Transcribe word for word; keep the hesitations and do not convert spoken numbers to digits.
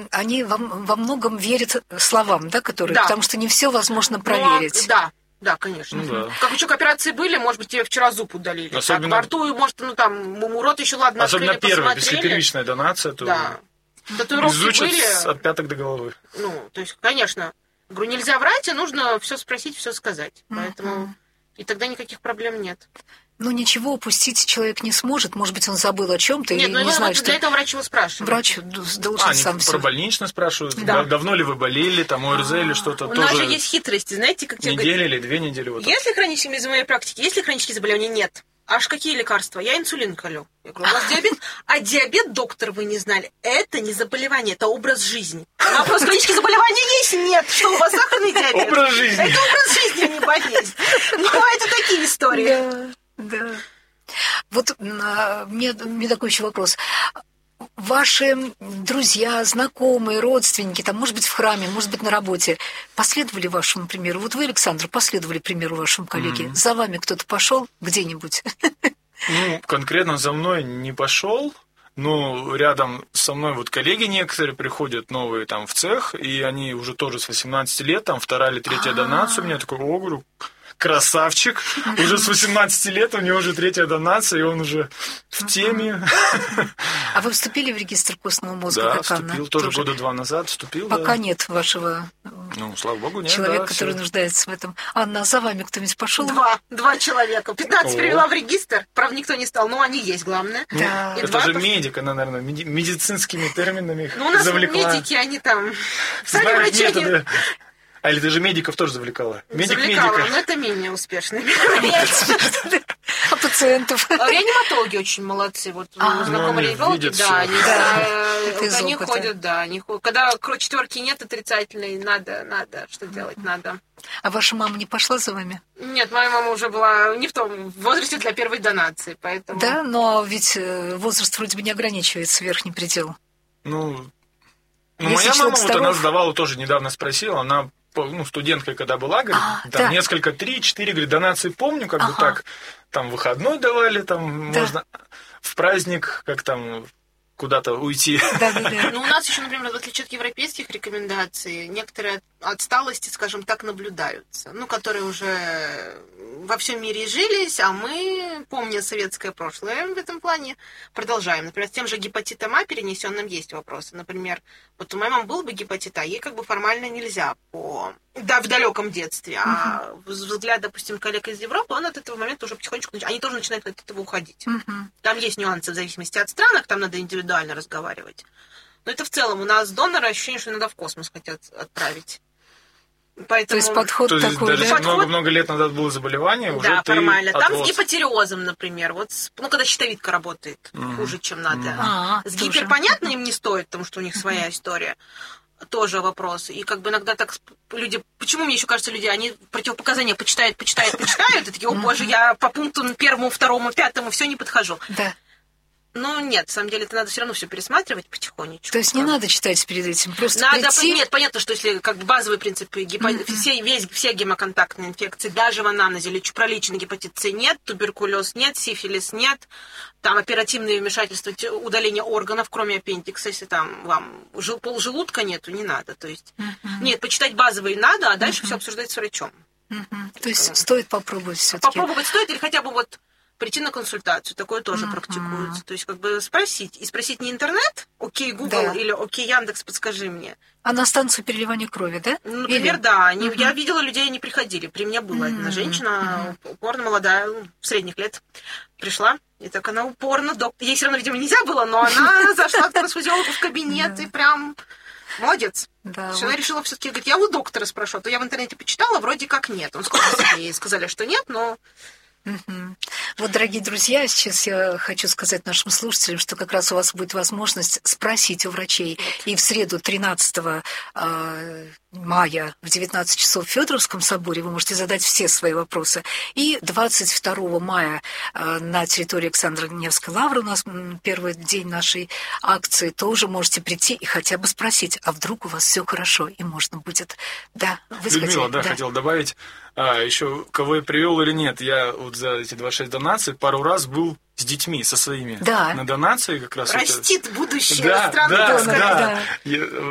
они во, во многом верят словам, да, которые, да. потому что не все возможно проверить. Ну, да. Да, конечно. Ну, да. Как еще к операции были, может быть, тебе вчера зуб удалили. Особенно... Так, во рту, может, ну там, рот еще, ладно, особенно открыли, первая, посмотрели. если первичная донация, то да. Татуировки изучат были... от пяток до головы. Ну, то есть, конечно, говорю, нельзя врать, а нужно все спросить, все сказать. Mm-hmm. Поэтому и тогда никаких проблем нет. Ну, ничего упустить человек не сможет. Может быть, он забыл о чем-то Нет, или ну, не вот знает, для что... этого врач его спрашивает. Врач должен а, сам они все. про больничный спрашивают. Да. Давно ли вы болели, там, ОРЗ а, или что-то. У тоже... нас же есть хитрости, знаете, как тебе неделя говорят, или две недели. Вот если хронические, из моей практики, если хронические заболевания, нет. Аж какие лекарства? Я инсулин колю. Я говорю, у вас диабет? А диабет, доктор, вы не знали. Это не заболевание, это образ жизни. Вопрос, хронические заболевания есть? Нет. Что, у вас сахарный диабет? Образ жизни. Это образ жизни, а не болезнь. Ну, это такие истории. Да, да. Вот мне, мне такой еще вопрос. Ваши друзья, знакомые, родственники, там, может быть, в храме, может быть, на работе, последовали вашему примеру? Вот вы, Александр, последовали примеру вашему коллеге. Mm-hmm. За вами кто-то пошел где-нибудь? Ну, конкретно за мной не пошел. Ну, рядом со мной вот коллеги некоторые приходят новые там в цех, и они уже тоже с восемнадцати лет, там, вторая или третья А-а-а. донация. У меня такой, о, говорю, красавчик, уже с восемнадцати лет, у него уже третья донация, и он уже в теме. А вы вступили в регистр костного мозга? Да, как вступил, Анна? тоже, тоже года два назад вступил. Пока да. нет вашего ну, слава богу, нет, человека, да, который все. нуждается в этом. Анна, а за вами кто-нибудь пошел? Два, два человека. пятнадцать О. привела в регистр, правда, никто не стал, но они есть, главное. Да. И это же пош... медик, она, наверное, меди... медицинскими терминами их ну, у нас завлекла. медики, они там... Сами Знаешь врачи, методы... они... А или ты же медиков тоже завлекала? Медик завлекала, медика. но это менее успешно. А пациентов? Реаниматологи очень молодцы. Вот знакомые реаниматологи, да, они ходят, да, они ходят. Когда четверки нет отрицательной, надо, надо, что делать надо. А ваша мама не пошла за вами? Нет, моя мама уже была не в том возрасте для первой донации, поэтому... Да, но ведь возраст вроде бы не ограничивается, верхний предел. Ну, ну моя мама, вот она сдавала, тоже недавно спросила, она... ну, студенткой, когда была, говорит, а, там да. несколько, три-четыре, говорит, донации помню, как ага. бы так, там выходной давали, там да. можно в праздник, как там куда-то уйти. Да, да, да. Ну, у нас еще, например, в отличие от европейских рекомендаций, некоторые отсталости, скажем так, наблюдаются, ну, которые уже во всем мире жились, а мы, помня советское прошлое в этом плане, продолжаем. Например, с тем же гепатитом А перенесенным есть вопросы. Например, вот у моей мамы был бы гепатит А, ей как бы формально нельзя по... Да, в далеком детстве. А uh-huh. взгляд, допустим, коллег из Европы, он от этого момента уже потихонечку... Они тоже начинают от этого уходить. Uh-huh. Там есть нюансы в зависимости от стран, там надо индивидуально разговаривать. Но это в целом у нас доноры ощущение, что иногда в космос хотят отправить. Поэтому... То есть подход То есть такой, даже да? много-много лет назад было заболевание, уже да, ты формально. Там отвоз. с гипотиреозом, например. Вот, ну, когда щитовидка работает mm-hmm. хуже, чем надо. Mm-hmm. А, с гипер, понятно, им не стоит, потому что у них своя mm-hmm. история. Тоже вопрос. И как бы иногда так люди... Почему мне еще кажется, люди, они противопоказания почитают, почитают, почитают, и такие, о боже, я по пункту первому, второму, пятому все не подхожу. Да. Ну, нет, на самом деле, это надо все равно все пересматривать потихонечку. То есть не надо читать перед этим, просто надо, прийти... Нет, понятно, что если как бы базовые принципы, гепа... mm-hmm. все, весь, все гемоконтактные инфекции, даже в анамнезе, проличный гепатит С нет, туберкулез нет, сифилис нет, там оперативные вмешательства, удаление органов, кроме аппендикса, если там вам жел... полжелудка нету, не надо. То есть, mm-hmm. нет, почитать базовые надо, а дальше mm-hmm. все обсуждать с врачом. Mm-hmm. То есть стоит попробовать все-таки. Попробовать стоит или хотя бы вот прийти на консультацию, такое тоже mm-hmm. практикуется. То есть, как бы спросить. И спросить не интернет, окей, Google да. или окей, Яндекс, подскажи мне. А на станцию переливания крови, да? Ну, например, или... да. Они, mm-hmm. Я видела людей, они приходили. При мне была mm-hmm. одна женщина, mm-hmm. упорно молодая, средних лет, пришла. И так она упорно, доктор. Ей все равно, видимо, нельзя было, но она зашла к трансфузиологу в кабинет и прям... Молодец. Да, вот. Вот. Она решила все-таки, говорит, я у доктора спрошу, а то я в интернете почитала, вроде как нет. Он сколько ей сказали, что нет, но... Угу. Вот, дорогие друзья, сейчас я хочу сказать нашим слушателям, что как раз у вас будет возможность спросить у врачей. И в среду тринадцатого мая в девятнадцать часов в Федоровском соборе вы можете задать все свои вопросы. И двадцать второго мая на территории Александра Невской лавры, у нас первый день нашей акции, тоже можете прийти и хотя бы спросить, а вдруг у вас все хорошо, и можно будет... Да, вы Людмила, да, да, хотел добавить, а, еще кого я привел или нет, я вот за эти двадцать шесть донаций пару раз был с детьми, со своими, да. на донации как раз. Растит это... будущее да, страны. Да, донора, да, да. Я,